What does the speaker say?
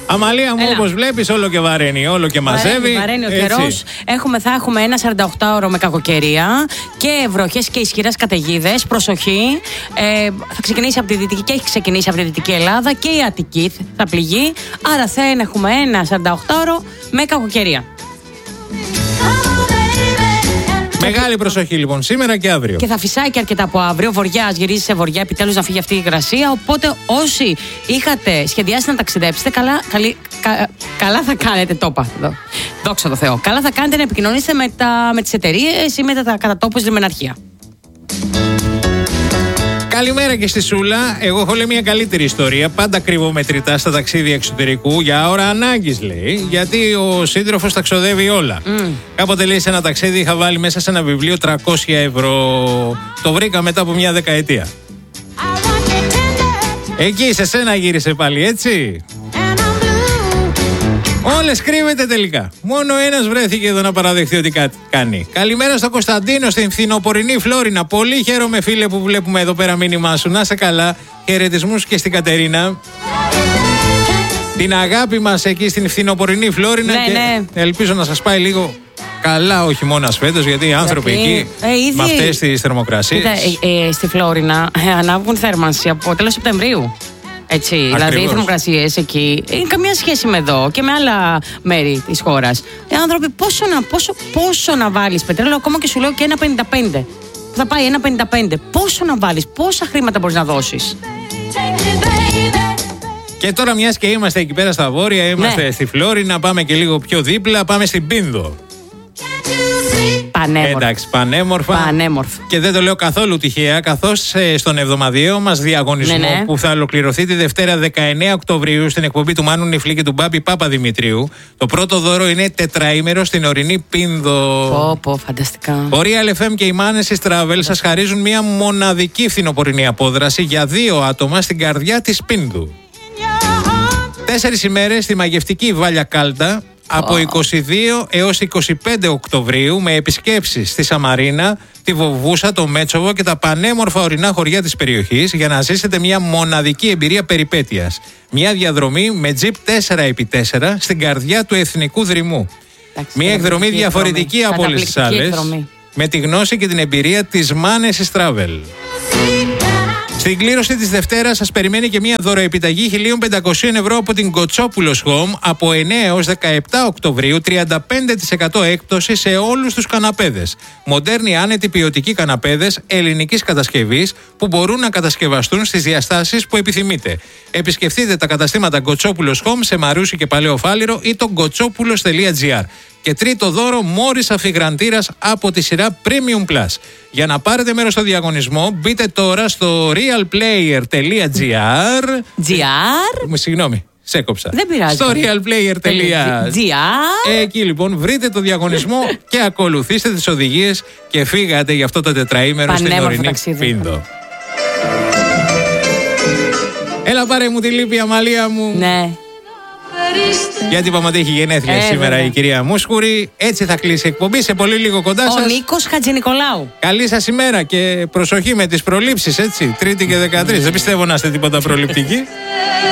Αμαλία μου, όπως βλέπεις, όλο και βαραίνει, όλο και μαζεύει. Βαραίνει ο καιρός. Θα έχουμε ένα 48ωρο με κακοκαιρία και βροχές και ισχυρές καταιγίδες. Προσοχή. Θα ξεκινήσει από τη Δυτική και έχει ξεκινήσει από τη Δυτική Ελλάδα και η Αττική θα πληγεί. Άρα θα έχουμε ένα 48ωρο με κακοκαιρία. Μεγάλη προσοχή λοιπόν σήμερα και αύριο. Και θα φυσάει και αρκετά από αύριο. Βοριάς, γυρίζει σε βοριά, επιτέλους να φύγει αυτή η υγρασία. Οπότε όσοι είχατε σχεδιάσει να ταξιδέψετε, καλά θα κάνετε. Το είπα εδώ. Δόξα τω Θεώ. Καλά θα κάνετε να επικοινωνήσετε με τις εταιρείες ή με τα κατατόπους λιμεναρχεία. Καλημέρα και στη Σούλα. Εγώ έχω λέει μια καλύτερη ιστορία. Πάντα κρύβω μετρητά στα ταξίδια εξωτερικού για ώρα ανάγκης, λέει. Γιατί ο σύντροφος τα ξοδεύει όλα. Κάποτε λέει σε ένα ταξίδι είχα βάλει μέσα σε ένα βιβλίο 300 ευρώ. Το βρήκα μετά από μια δεκαετία. Εκεί σε σένα γύρισε πάλι, έτσι. Όλες κρύβεται τελικά. Μόνο ένας βρέθηκε εδώ να παραδεχθεί ότι κάτι κάνει. Καλημέρα στο Κωνσταντίνο στην φθινοπορεινή Φλόρινα. Πολύ χαίρομαι, φίλε, που βλέπουμε εδώ πέρα μήνυμά σου. Να είσαι καλά. Χαιρετισμούς και στην Κατερίνα. Την αγάπη μας εκεί στην φθινοπορεινή Φλόρινα. Ναι, και ναι. ελπίζω να σας πάει λίγο καλά ο χειμώνας φέτος, γιατί οι άνθρωποι εκεί με αυτές τις θερμοκρασίες. Στη Φλόρινα ανάβουν θέρμανση από τέλος Σεπτεμβρίου. Έτσι, δηλαδή οι θερμοκρασίες εκεί είναι καμία σχέση με εδώ και με άλλα μέρη της χώρας. Οι άνθρωποι πόσο να βάλεις πετρέλαιο, ακόμα και σου λέω και 1,55. Θα πάει 1,55. Πόσο να βάλεις, πόσα χρήματα μπορείς να δώσεις. Και τώρα, μιας και είμαστε εκεί πέρα στα βόρεια, είμαστε στη Φλόρινα, πάμε και λίγο πιο δίπλα, πάμε στην Πίνδο. Πανέμορφα. Εντάξει, πανέμορφα. Πανέμορφα. Και δεν το λέω καθόλου τυχαία, καθώς στον εβδομαδιαίο μας διαγωνισμό που θα ολοκληρωθεί τη Δευτέρα 19 Οκτωβρίου στην εκπομπή του Μάνου Νιφλή και του Μπάμπη Παπαδημητρίου, το πρώτο δώρο είναι τετραήμερο στην ορεινή Πίνδο. Φανταστικά. Ο Real FM και οι Manes Travel σας χαρίζουν μια μοναδική φθινοπορεινή απόδραση για 2 άτομα στην καρδιά της Πίνδου. 4 ημέρες στη μαγευτική Βάλια Κάλτα. Από 22 έως 25 Οκτωβρίου με επισκέψεις στη Σαμαρίνα, τη Βοβούσα, το Μέτσοβο και τα πανέμορφα ορεινά χωριά της περιοχής για να ζήσετε μια μοναδική εμπειρία περιπέτειας. Μια διαδρομή με τζιπ 4x4 στην καρδιά του εθνικού δρυμού. Μια εκδρομή διαφορετική από όλες τις άλλες, με τη γνώση και την εμπειρία της Manes Travel. Στην κλήρωση της Δευτέρας σας περιμένει και μια δωροεπιταγή 1.500 ευρώ από την Κοτσόπουλος Home από 9 έως 17 Οκτωβρίου, 35% έκπτωση σε όλους τους καναπέδες. Μοντέρνοι άνετοι ποιοτικοί καναπέδες ελληνικής κατασκευής που μπορούν να κατασκευαστούν στις διαστάσεις που επιθυμείτε. Επισκεφτείτε τα καταστήματα Κοτσόπουλος Home σε Μαρούσι και Παλαιό Φάληρο ή το κοτσόπουλος.gr. Και τρίτο δώρο, μόρις αφιγραντήρας από τη σειρά Premium Plus. Για να πάρετε μέρος στο διαγωνισμό, μπείτε τώρα στο realplayer.gr. Συγγνώμη, σε έκοψα. Δεν πειράζει. Στο realplayer.gr. Εκεί λοιπόν βρείτε το διαγωνισμό και ακολουθήστε τις οδηγίες και φύγατε για αυτό το τετραήμερο στην ορεινή Πίνδο. Έλα πάρε μου τη λύπη, Αμαλία μου. Ναι. Γιατί είπαμε ότι έχει γενέθλια σήμερα η κυρία Μούσκουρη. Έτσι θα κλείσει η εκπομπή. Σε πολύ λίγο κοντά σας. Ο Νίκος Χατζηνικολάου. Καλή σας ημέρα και προσοχή με τις προλήψεις, έτσι. Τρίτη και 13. Δεν πιστεύω να είστε τίποτα προληπτικοί.